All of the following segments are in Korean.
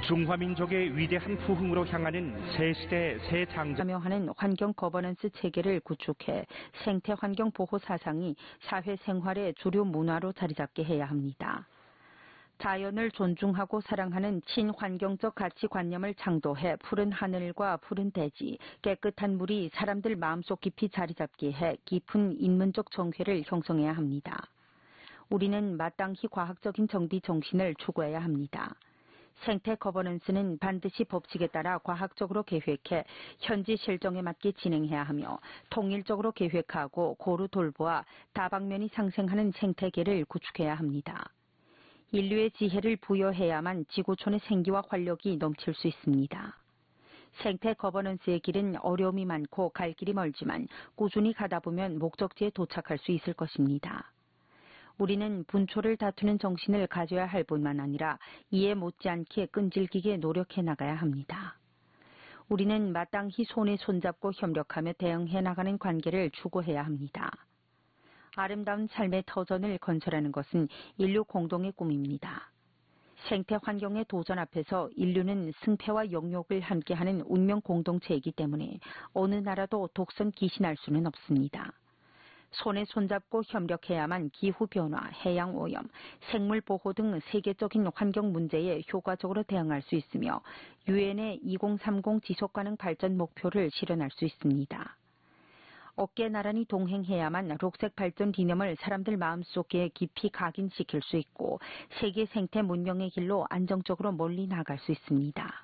중화민족의 위대한 부흥으로 향하는 새 시대 새 장자 참여하는 환경 거버넌스 체계를 구축해 생태 환경 보호 사상이 사회 생활의 주류 문화로 자리 잡게 해야 합니다. 자연을 존중하고 사랑하는 친환경적 가치관념을 창도해 푸른 하늘과 푸른 대지, 깨끗한 물이 사람들 마음속 깊이 자리 잡게 해 깊은 인문적 정회를 형성해야 합니다. 우리는 마땅히 과학적인 정비 정신을 추구해야 합니다. 생태 거버넌스는 반드시 법칙에 따라 과학적으로 계획해 현지 실정에 맞게 진행해야 하며 통일적으로 계획하고 고루 돌보아 다방면이 상생하는 생태계를 구축해야 합니다. 인류의 지혜를 부여해야만 지구촌의 생기와 활력이 넘칠 수 있습니다. 생태 거버넌스의 길은 어려움이 많고 갈 길이 멀지만 꾸준히 가다 보면 목적지에 도착할 수 있을 것입니다. 우리는 분초를 다투는 정신을 가져야 할 뿐만 아니라 이에 못지않게 끈질기게 노력해 나가야 합니다. 우리는 마땅히 손에 손잡고 협력하며 대응해 나가는 관계를 추구해야 합니다. 아름다운 삶의 터전을 건설하는 것은 인류 공동의 꿈입니다. 생태 환경의 도전 앞에서 인류는 승패와 영욕을 함께하는 운명 공동체이기 때문에 어느 나라도 독선 기신할 수는 없습니다. 손에 손잡고 협력해야만 기후변화, 해양오염, 생물보호 등 세계적인 환경 문제에 효과적으로 대응할 수 있으며 유엔의 2030 지속가능 발전 목표를 실현할 수 있습니다. 어깨 나란히 동행해야만 녹색 발전 이념을 사람들 마음속에 깊이 각인시킬 수 있고 세계 생태 문명의 길로 안정적으로 멀리 나갈 수 있습니다.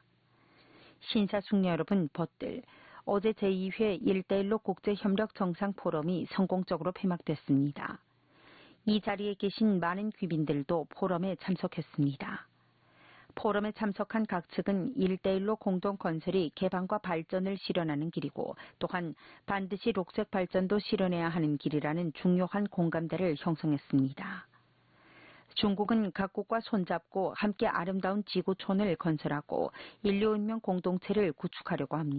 신사숙녀 여러분, 벗들, 어제 제2회 1:1로 국제협력 정상포럼이 성공적으로 폐막됐습니다. 이 자리에 계신 많은 귀빈들도 포럼에 참석했습니다. 포럼에 참석한 각 측은 1:1로 공동 건설이 개방과 발전을 실현하는 길이고 또한 반드시 녹색 발전도 실현해야 하는 길이라는 중요한 공감대를 형성했습니다. 중국은 각국과 손잡고 함께 아름다운 지구촌을 건설하고 인류 운명 공동체를 구축하려고 합니다.